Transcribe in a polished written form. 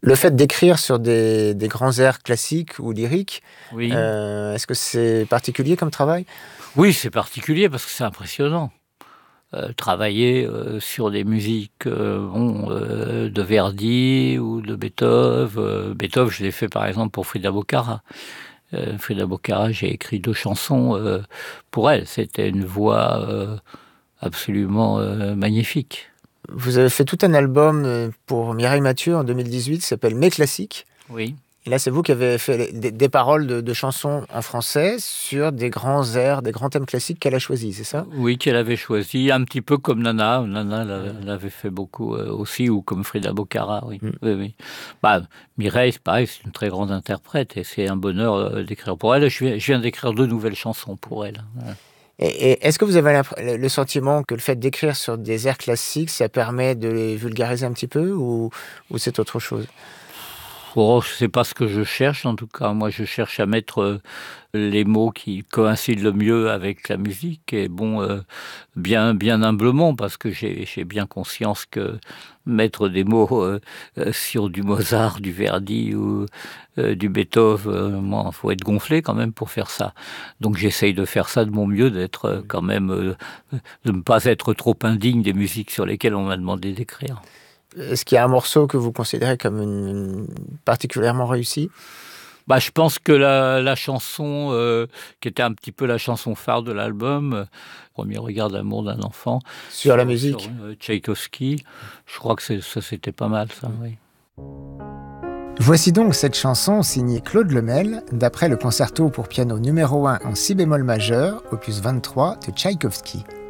Le fait d'écrire sur des grands airs classiques ou lyriques, Oui. est-ce que c'est particulier comme travail? Oui, c'est particulier parce que c'est impressionnant. Travailler, sur des musiques, de Verdi ou de Beethoven. Beethoven, je l'ai fait par exemple pour Frida Boccara. Frida Boccara, j'ai écrit 2 chansons, pour elle. C'était une voix, absolument, magnifique. Vous avez fait tout un album, pour Mireille Mathieu en 2018, qui s'appelle Mes classiques. Oui. Et là, c'est vous qui avez fait des paroles de chansons en français sur des grands airs, des grands thèmes classiques qu'elle a choisis, c'est ça? Oui, qu'elle avait choisi, un petit peu comme Nana. Nana Mmh. l'avait fait beaucoup, aussi, ou comme Frida Boccara, oui. Mmh. Oui, oui. Bah, Mireille, c'est pareil, c'est une très grande interprète et c'est un bonheur, d'écrire pour elle. Je viens d'écrire 2 nouvelles chansons pour elle. Voilà. Et est-ce que vous avez le sentiment que le fait d'écrire sur des airs classiques, ça permet de les vulgariser un petit peu ou c'est autre chose? Oh, c'est pas ce que je cherche en tout cas. Moi, je cherche à mettre, les mots qui coïncident le mieux avec la musique et bon, bien humblement parce que j'ai bien conscience que mettre des mots, sur du Mozart, du Verdi ou, du Beethoven, moi, faut être gonflé quand même pour faire ça. Donc j'essaye de faire ça de mon mieux, d'être, quand même, de ne pas être trop indigne des musiques sur lesquelles on m'a demandé d'écrire. Est-ce qu'il y a un morceau que vous considérez comme une particulièrement réussi? Bah, je pense que la chanson, qui était un petit peu la chanson phare de l'album, «Premier regard d'amour d'un enfant», Sur la sur, musique? Tchaïkovski, je crois que c'était pas mal ça, oui. Voici donc cette chanson signée Claude Lemel, d'après le concerto pour piano numéro 1 en si bémol majeur, opus 23 de Tchaïkovski.